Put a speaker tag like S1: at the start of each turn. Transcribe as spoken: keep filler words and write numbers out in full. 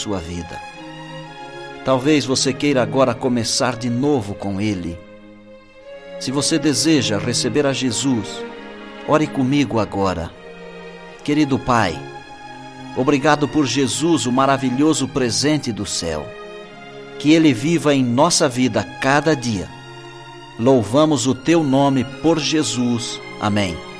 S1: sua vida. Talvez você queira agora começar de novo com Ele. Se você deseja receber a Jesus, ore comigo agora. Querido Pai, obrigado por Jesus, o maravilhoso presente do céu. Que Ele viva em nossa vida cada dia. Louvamos o Teu nome por Jesus. Amém.